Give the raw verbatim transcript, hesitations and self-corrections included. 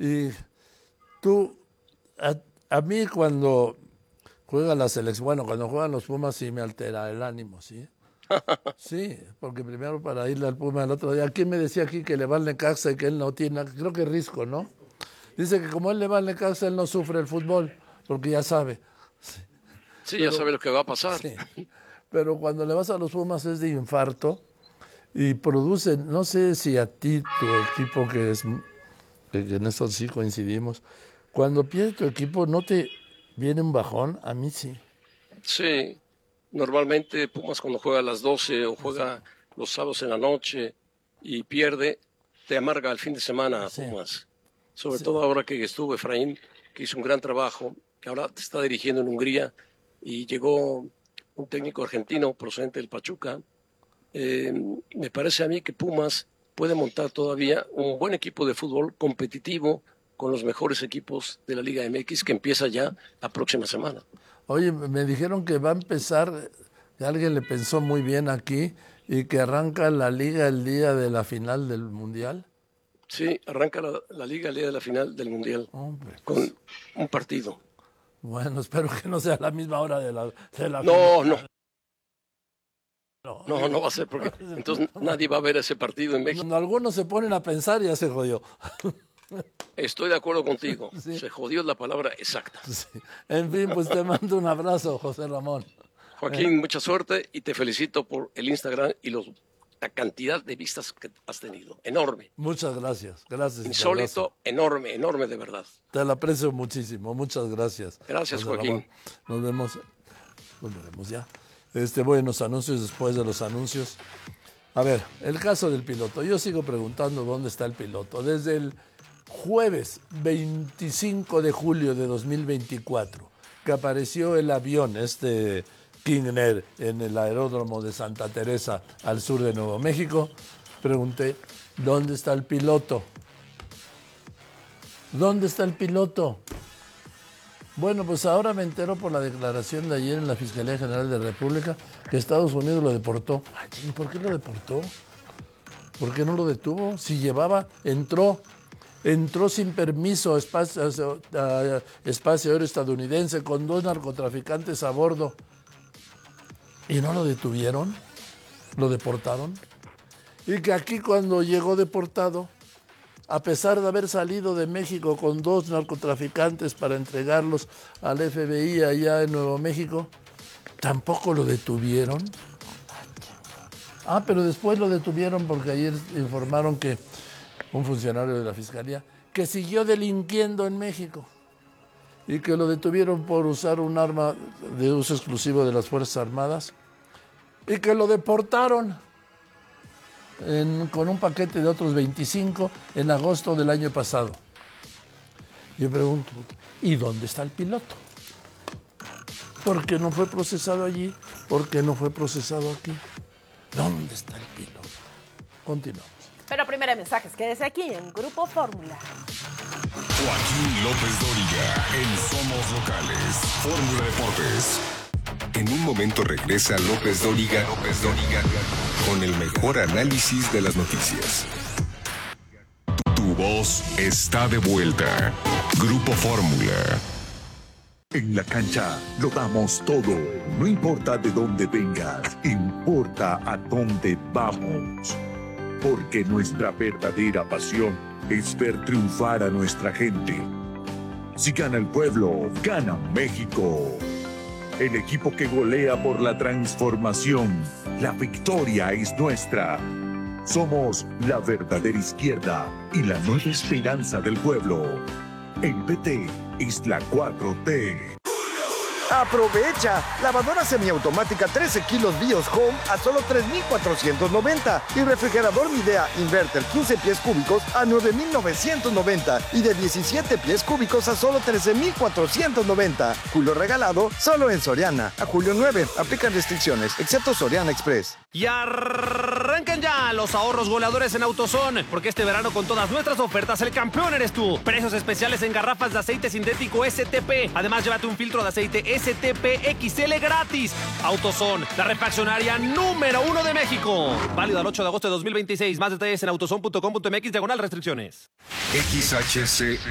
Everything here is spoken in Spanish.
Y tú, a, a mí cuando juega la selección, bueno, cuando juegan los Pumas sí me altera el ánimo, ¿sí? Sí, porque primero para irle al Puma el otro día, ¿quién me decía aquí que le va al Necaxa y que él no tiene? Creo que Risco, ¿no? Dice que como él le va al Necaxa, él no sufre el fútbol, porque ya sabe. Sí, sí pero, ya sabe lo que va a pasar. Sí, pero cuando le vas a los Pumas es de infarto y produce, no sé si a ti, tu equipo, que es, que en eso sí coincidimos, cuando pierde tu equipo, ¿no te viene un bajón? A mí sí. Sí, normalmente Pumas cuando juega a las doce o juega los sábados en la noche y pierde, te amarga el fin de semana a Pumas. Sí. Sobre sí. todo ahora que estuvo Efraín, que hizo un gran trabajo, que ahora te está dirigiendo en Hungría, y llegó un técnico argentino procedente del Pachuca. Eh, me parece a mí que Pumas puede montar todavía un buen equipo de fútbol competitivo con los mejores equipos de la Liga M X, que empieza ya la próxima semana. Oye, me dijeron que va a empezar, que alguien le pensó muy bien aquí, y que arranca la Liga el día de la final del Mundial. Sí, arranca la, la Liga el día de la final del Mundial. Hombre, con pues, un partido. Bueno, espero que no sea a la misma hora de la, de la no, final. No, no. No, no va a ser, porque entonces nadie va a ver ese partido en México. Algunos se ponen a pensar y ya se jodió. Estoy de acuerdo contigo. Sí. Se jodió la palabra exacta. Sí. En fin, pues te mando un abrazo, José Ramón. Joaquín, eh. mucha suerte y te felicito por el Instagram y los, la cantidad de vistas que has tenido. Enorme. Muchas gracias. Gracias. Insólito, enorme, enorme de verdad. Te lo aprecio muchísimo. Muchas gracias. Gracias, José Joaquín. Ramón. Nos vemos. Nos vemos ya. Este, voy en los anuncios, después de los anuncios. A ver, el caso del piloto. Yo sigo preguntando dónde está el piloto. Desde el jueves veinticinco de julio de dos mil veinticuatro, que apareció el avión, este King Air, en el aeródromo de Santa Teresa, al sur de Nuevo México, pregunté, ¿dónde está el piloto? ¿Dónde está el piloto? Bueno, pues ahora me entero por la declaración de ayer en la Fiscalía General de la República que Estados Unidos lo deportó. Ay, ¿por qué lo deportó? ¿Por qué no lo detuvo? Si llevaba, entró, entró sin permiso a espacio, a espacio aéreo estadounidense con dos narcotraficantes a bordo. ¿Y no lo detuvieron? ¿Lo deportaron? Y que aquí cuando llegó deportado, a pesar de haber salido de México con dos narcotraficantes para entregarlos al F B I allá en Nuevo México, tampoco lo detuvieron. Ah, pero después lo detuvieron porque ayer informaron que un funcionario de la Fiscalía que siguió delinquiendo en México y que lo detuvieron por usar un arma de uso exclusivo de las Fuerzas Armadas y que lo deportaron En, con un paquete de otros veinticinco en agosto del año pasado. Yo pregunto, ¿y dónde está el piloto? ¿Por qué no fue procesado allí? ¿Por qué no fue procesado aquí? ¿Dónde está el piloto? Continuamos. Pero primero hay mensajes, quédese aquí en Grupo Fórmula. Joaquín López Dóriga en Somos Locales, Fórmula Deportes. En un momento regresa López Dóriga, López Dóriga con el mejor análisis de las noticias. Tu, tu voz está de vuelta. Grupo Fórmula. En la cancha lo damos todo. No importa de dónde vengas, importa a dónde vamos. Porque nuestra verdadera pasión es ver triunfar a nuestra gente. Si gana el pueblo, gana México. El equipo que golea por la transformación. La victoria es nuestra. Somos la verdadera izquierda y la nueva esperanza del pueblo. El P T es la cuatro T. ¡Aprovecha! Lavadora semiautomática trece kilos Bios Home a solo tres mil cuatrocientos noventa. Y refrigerador Midea Inverter quince pies cúbicos a nueve mil novecientos noventa. Y de diecisiete pies cúbicos a solo trece mil cuatrocientos noventa. Julio regalado solo en Soriana. A julio nueve. Aplican restricciones, excepto Soriana Express. Y arrancan ya los ahorros goleadores en AutoZone, porque este verano con todas nuestras ofertas el campeón eres tú. Precios especiales en garrafas de aceite sintético S T P. Además, llévate un filtro de aceite S T P X L gratis. AutoZone, la refaccionaria número uno de México. Válido al ocho de agosto de dos mil veintiséis. Más detalles en autozone punto com punto m x diagonal restricciones. X H C